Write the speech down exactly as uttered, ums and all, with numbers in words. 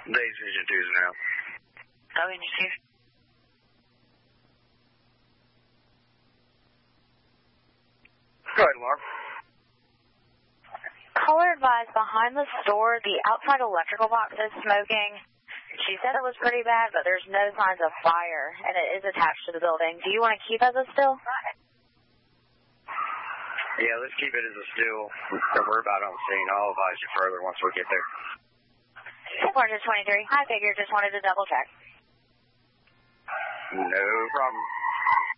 Days Vision two's now. How did you see? Go ahead, Mark. Caller advised behind the store, the outside electrical box is smoking. She said it was pretty bad, but there's no signs of fire, and it is attached to the building. Do you want to keep as a still? Yeah, let's keep it as a still. Don't worry about it on scene. I'll advise you further once we get there. four twenty-three. I figured, just wanted to double check. No problem.